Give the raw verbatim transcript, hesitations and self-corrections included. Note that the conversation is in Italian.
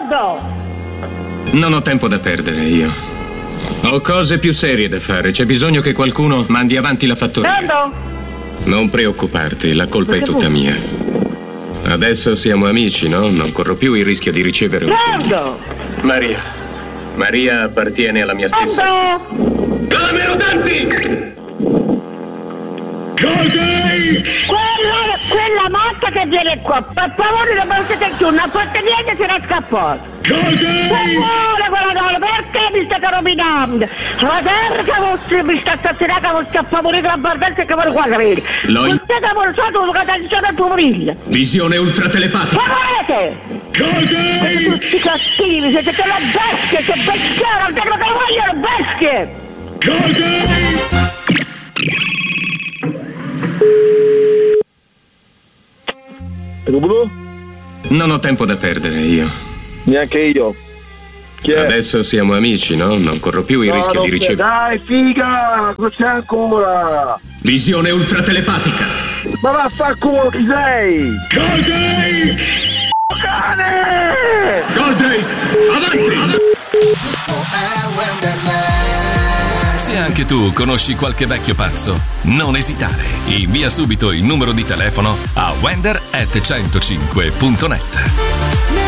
Pronto? Non ho tempo da perdere io. Ho cose più serie da fare. C'è bisogno che qualcuno mandi avanti la fattoria. Pronto? Non preoccuparti, la colpa è tutta mia. Adesso siamo amici, no? Non corro più il rischio di ricevere un Pronto? Maria. Maria appartiene alla mia stessa. Pronto? Calamero Danti! Quella, quella matta che viene qua, per favore non me lo siete più, non fate niente se ne scappato. Per favore quella donna, perché mi state rovinando? Ma perché vostri mi sta stasera che vuoi scappare pure con la barbetta che vuole qua sapere? Lo in- Perché che vuole solo che attenzione al tuo figlio? Visione ultratelepatica! Ma volete? Siete tutti cattivi, siete delle bestie, che bestione, non te lo vogliono bestie! Non ho tempo da perdere io. Neanche io. Chi è? Adesso siamo amici, no? Non corro più il No, rischio non di c'è. ricevere. Dai, figa! Non c'è ancora! Visione ultratelepatica! Ma vaffanculo, chi sei? Goldie! Cane! Goldie! Avanti! Se anche tu conosci qualche vecchio pazzo, non esitare. Invia subito il numero di telefono a wender at centocinque punto net.